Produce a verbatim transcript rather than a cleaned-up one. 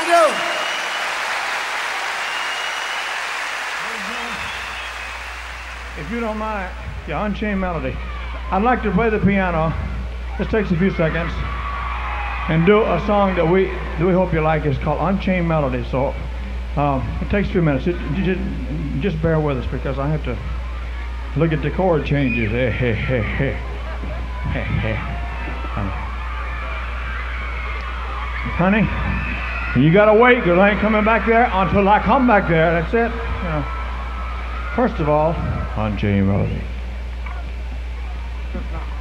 Thank you. If you don't mind, yeah, Unchained Melody. I'd like to play the piano. This takes a few seconds. And do a song that we that we hope you like. It's called Unchained Melody. So um, it takes a few minutes. It, just, just bear with us because I have to look at the chord changes. Hey, hey, hey, hey. Hey, hey. Honey, you gotta wait because I ain't coming back there until I come back there. That's it. You know. First of all, Unchained Melody.